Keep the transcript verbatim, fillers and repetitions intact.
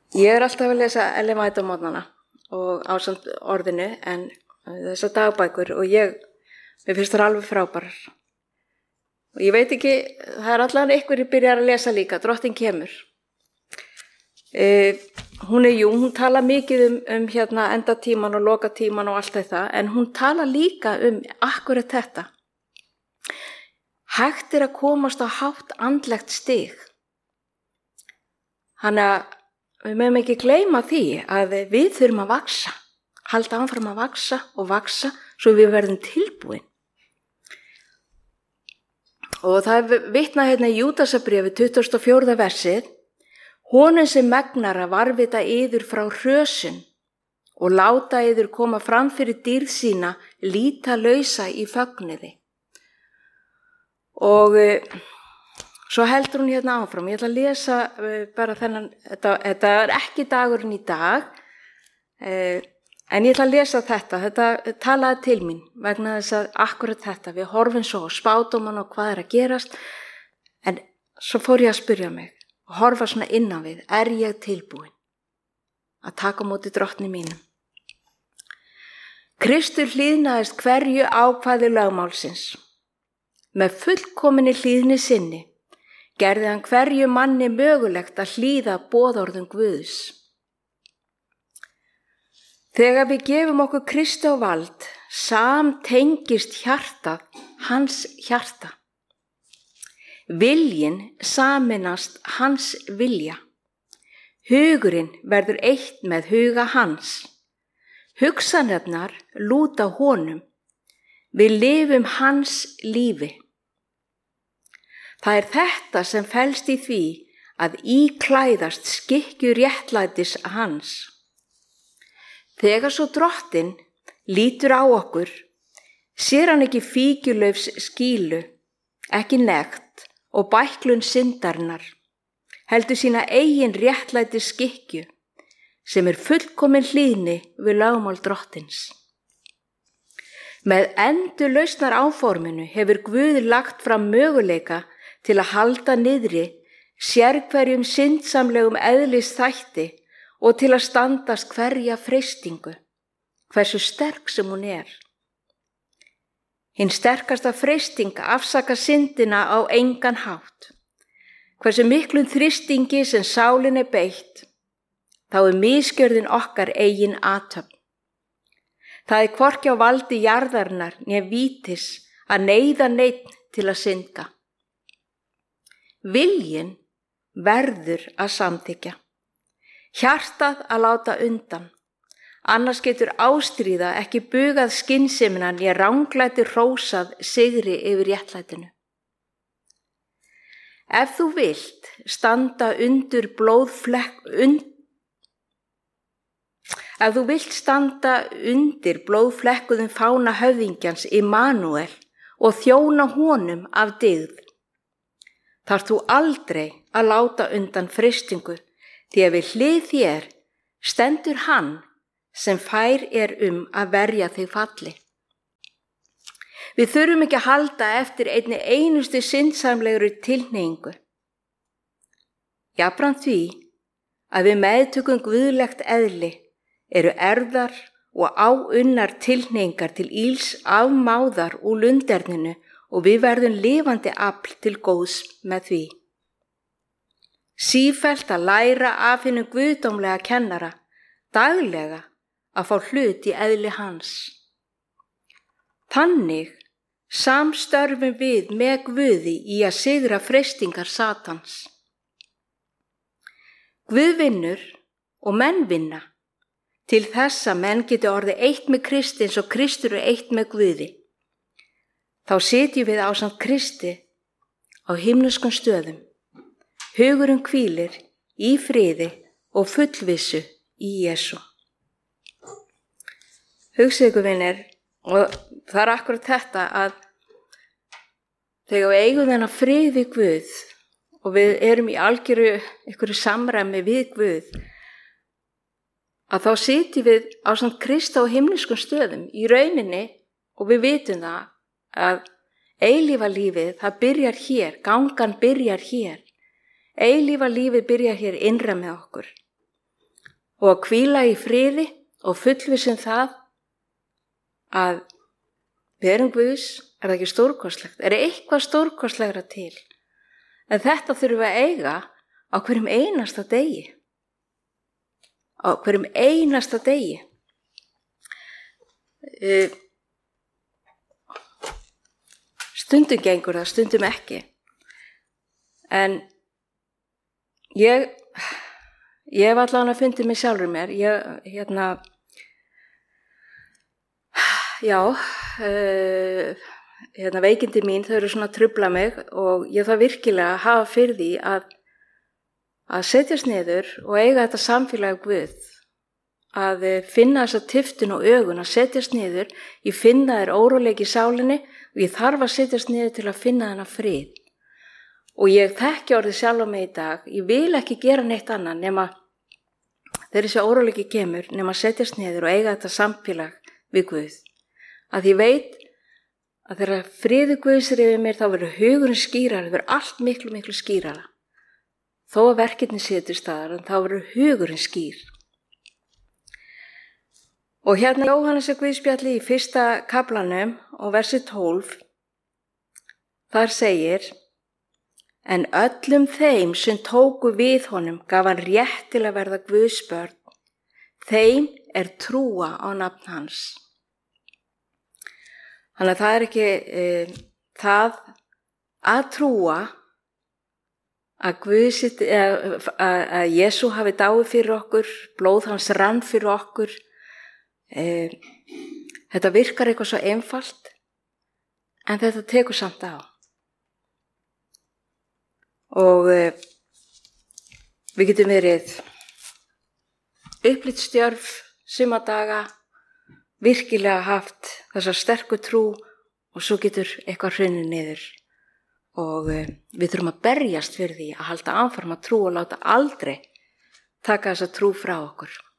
Ég er alltaf að lesa Ellen White á morgnana og ásamt orðinu en þessar dagbækur og ég, mér finnst það alveg frábærar. Og ég veit ekki, það er allan einhverjir byrjar að lesa líka, Drottin kemur. E, hún er jú, hún tala mikið um, um hérna endatíman og lokatíman og allt þetta, en hún tala líka um akkurat þetta. Hægt er að komast á hátt andlegt stig. Þannig að við mögum ekki gleyma því að við þurfum að vaksa, halda áfram að vaksa og vaksa svo við verðum tilbúin. Og það er vitnað hérna í Júdasarbréfi tuttugasta og fjórða versið, honum sem megnar að varvita yður frá hrösun og láta yður koma fram fyrir dýrð sína líta lausa í fögnuði. Og svo heldur hún hérna áfram. Ég ætla að lesa uh, bara þennan, þetta, þetta er ekki dagurinn í dag, uh, en ég ætla að lesa þetta, þetta talaði til mín vegna þess að akkurat þetta, við horfum svo á spádóman og hvað er að gerast, en svo fór ég að spyrja mig og horfa svona innan við, er ég tilbúin að taka á móti drottni mínum? Kristur hlýðnaðist hverju ákvæði lögmálsins, með fullkominni hlýðni sinni, gerði hann hverju manni mögulegt að hlýða boðorðum Guðs. Þegar við gefum okkur Kristi á vald, samtengist hjartað hans hjarta. Viljinn sameinast hans vilja. Hugurinn verður eitt með huga hans. Hugsanirnar lúta honum. Við lifum hans lífi. Það er þetta sem felst í því að íklæðast skikkju réttlætis hans. Þegar svo Drottinn lítur á okkur, sér hann ekki fíkjulaufs skýlu, ekki nekt og bæklun syndarinnar, heldur sína eigin réttlætis skikkju, sem er fullkomin hlýðni við lögmál Drottins. Með endurlausnar áforminu hefur Guð lagt fram möguleika til að halda niðri sérhverjum syndsamlegum eðlisþætti og til að standast hverja freistingu, hversu sterk sem hún er. Hinn sterkasta freisting afsaka syndina á engan hátt. Hversu miklum þrýstingi sem sálin er beitt, þá er misgjörðin okkar eigin athöfn. Það er hvorki á valdi jarðarinnar né vítis að neyða neinn til að synda. Viljinn verður að samþykkja. Hjartað að láta undan. Annars getur ástríða ekki bugað skynsemina né ranglæti hrósað sigri yfir réttlætinu. Ef þú vilt standa undir blóðflekk, und, ef þú vilt standa undir blóðflekkuðum fána höfðingjans Immanuel og þjóna honum af dygð, þarft þú aldrei að láta undan freistingu, því að við hlið þér stendur hann sem fær er um að verja þig falli. Við þurfum ekki að halda eftir einni einustu syndsamlegri tilhneigingu. Jafnframt því að við meðtökum guðlegt eðli eru erfðar og áunnar tilhneigingar til íls afmáðar úr lunderninu og við verðum lifandi afl til góðs með því. Sífellt að læra af hinum guðdómlega kennara, daglega að fá hlut í eðli hans. Þannig samstörfum við með Guði í að sigra freistingar Satans. Guð vinnur og menn vinna til þess að menn geti orðið eitt með Kristi eins og Kristur er eitt með Guði. Þá sitjum við ásamt Kristi á himneskum stöðum. Hugurinn hvílir í friði og fullvissu í Jesú. Hugsið ykkur vinir, og það er akkurat þetta að þegar við eigum þennan frið við Guð og við erum í algjöru einhverju samræmi við Guð, að þá sitjum við ásamt Kristi á himneskum stöðum í rauninni og við vitum það að eilífa lífið, það byrjar hér, gangan byrjar hér. Eilífa lífið byrjar hér innra með okkur. og að hvíla í friði og fullvissum það að við erum Guðs, er það ekki stórkostlegt? Er eitthvað stórkostlegra til? En þetta þurfum við að eiga á hverjum einasta degi. Á hverjum einasta degi. Stundum gengur það, stundum ekki. En ég, ég hef allavega fundið mig sjálfur mér. Ég, hérna, já, uh, hérna veikindi mín, þau eru svona að trufla mig og ég þarf virkilega að hafa fyrir því að, að setjast niður og eiga þetta samfélag Guð. Að finna þessa tiftun og ögun, að setjast niður, ég finna þér óróleiki í sálinni og ég þarf að setjast niður til að finna þennan frið. Og ég þekki orðið sjálf á mig í dag, ég vil ekki gera neitt annað nema þegar þessi óróleiki kemur, nema að setjast niður og eiga þetta samfélag við Guð. Að ég veit að þegar friður Guðs er yfir mér þá verður hugurinn skýrara, það verður allt miklu, miklu skýrara. Þó að verkefni sé til staðar, en þá verður hugurinn skýr. Og hérna Jóhannesar Guðspjalli í fyrsta kaflanum og versi tólf, þar segir: En öllum þeim sem tóku við honum gaf hann rétt til að verða Guðs börn, þeim er trúa á nafn hans. Þannig að það er ekki e, það að trúa að, Guð, að, að Jesú hafi dáið fyrir okkur, blóð hans rann fyrir okkur. E, þetta virkar eitthvað svo einfalt, en þetta tekur samt á. Og e, við getum verið upplitsstjörf suma daga, virkilega haft þessa sterku trú og svo getur eitthvað hrunið niður. Og e, við þurfum að berjast fyrir því að halda áfram að trú og láta aldrei taka þessa trú frá okkur.